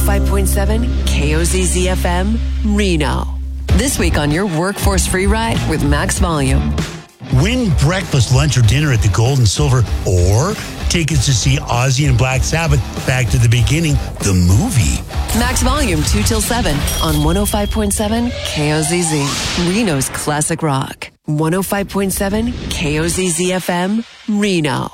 105.7 KOZZ FM, Reno. This week on your Workforce Free Ride with Max Volume. Win breakfast, lunch, or dinner at the Gold and Silver, or tickets to see Ozzy and Black Sabbath, Back to the Beginning, the movie. Max Volume 2 till 7 on 105.7 KOZZ, Reno's classic rock. 105.7 KOZZ FM, Reno.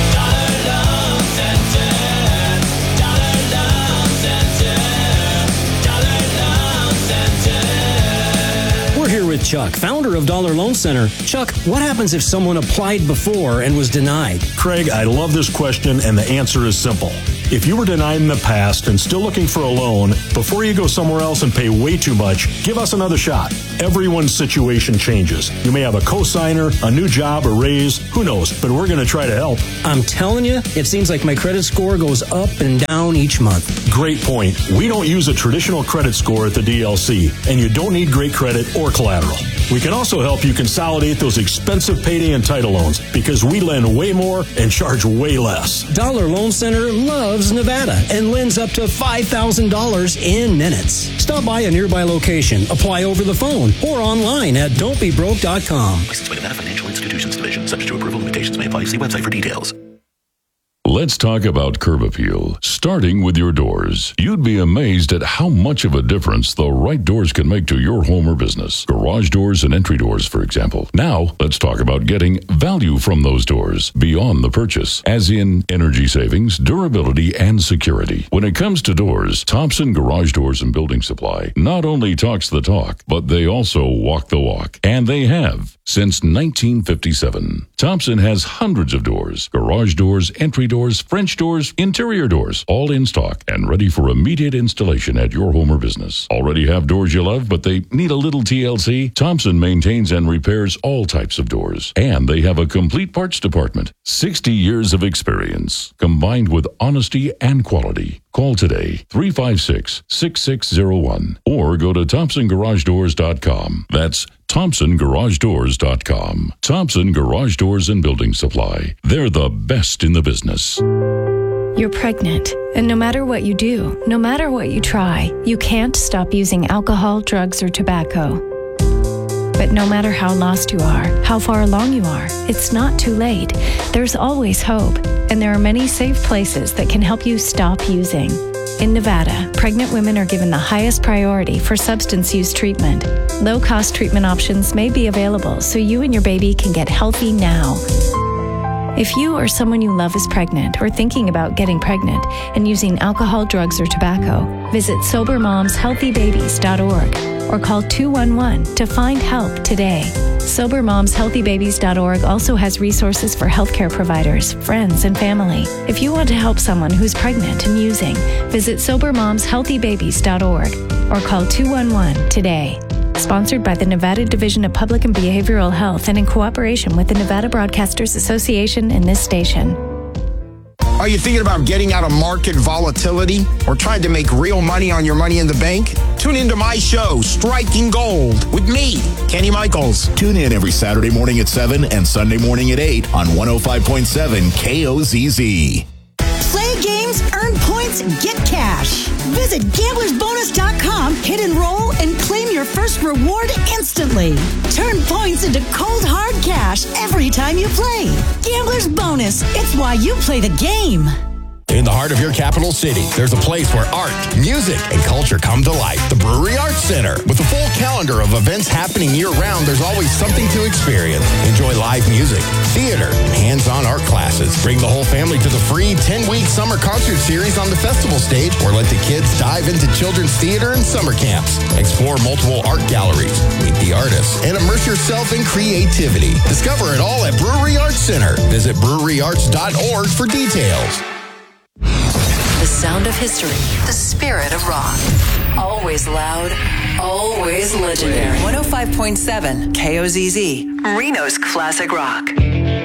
With Chuck, founder of Dollar Loan Center. Chuck, what happens if someone applied before and was denied? Craig, I love this question, and the answer is simple. If you were denied in the past and still looking for a loan, before you go somewhere else and pay way too much, give us another shot. Everyone's situation changes. You may have a co-signer, a new job, a raise, who knows, but we're going to try to help. I'm telling you, it seems like my credit score goes up and down each month. Great point. We don't use a traditional credit score at the DLC, and you don't need great credit or collateral. We can also help you consolidate those expensive payday and title loans because we lend way more and charge way less. Dollar Loan Center loves Nevada and lends up to $5,000 in minutes. Stop by a nearby location, apply over the phone, or online at don'tbebroke.com. Licensed by Nevada Financial Institutions Division. Subject to approval, limitations may apply. See website for details. Let's talk about Curb Appeal, starting with your doors. You'd be amazed at how much of a difference the right doors can make to your home or business. Garage doors and entry doors, for example. Now, let's talk about getting value from those doors beyond the purchase, as in energy savings, durability, and security. When it comes to doors, Thompson Garage Doors and Building Supply not only talks the talk, but they also walk the walk. And they have since 1957. Thompson has hundreds of doors, garage doors, entry doors, French doors, interior doors, all in stock and ready for immediate installation at your home or business. Already have doors you love, but they need a little TLC? Thompson maintains and repairs all types of doors, and they have a complete parts department. 60 years of experience, combined with honesty and quality. Call today, 356-6601, or go to ThompsonGarageDoors.com. That's ThompsonGarageDoors.com. Thompson Garage Doors and Building Supply. They're the best in the business. You're pregnant, and no matter what you do, no matter what you try, you can't stop using alcohol, drugs, or tobacco. But no matter how lost you are, how far along you are, it's not too late. There's always hope, and there are many safe places that can help you stop using. In Nevada, pregnant women are given the highest priority for substance use treatment. Low-cost treatment options may be available so you and your baby can get healthy now. If you or someone you love is pregnant or thinking about getting pregnant and using alcohol, drugs, or tobacco, visit SoberMomsHealthyBabies.org or call 211 to find help today. SoberMomsHealthyBabies.org also has resources for healthcare providers, friends, and family. If you want to help someone who's pregnant and using, visit SoberMomsHealthyBabies.org or call 211 today. Sponsored by the Nevada Division of Public and Behavioral Health and in cooperation with the Nevada Broadcasters Association and this station. Are you thinking about getting out of market volatility or trying to make real money on your money in the bank? Tune into my show, Striking Gold, with me, Kenny Michaels. Tune in every Saturday morning at 7 and Sunday morning at 8 on 105.7 KOZZ. Play games, earn points, get cash. Visit GamblersBonus.com, hit enroll, and claim your first reward instantly. Turn points into cold, hard cash every time you play. Gambler's Bonus. It's why you play the game. In the heart of your capital city, there's a place where art, music, and culture come to life. The Brewery Arts Center. With a full calendar of events happening year-round, there's always something to experience. Enjoy live music, theater, and hands-on art classes. Bring the whole family to the free 10-week summer concert series on the festival stage, or let the kids dive into children's theater and summer camps. Explore multiple art galleries, meet the artists, and immerse yourself in creativity. Discover it all at Brewery Arts Center. Visit breweryarts.org for details. The sound of history, the spirit of rock. Always loud, always legendary. 105.7 KOZZ, Reno's classic rock.